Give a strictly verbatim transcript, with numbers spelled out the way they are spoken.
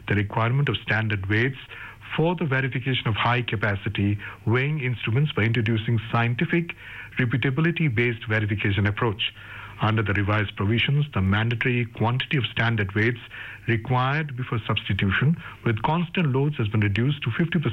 the requirement of standard weights for the verification of high-capacity weighing instruments by introducing scientific repeatability-based verification approach. Under the revised provisions, the mandatory quantity of standard weights required before substitution with constant loads has been reduced to fifty percent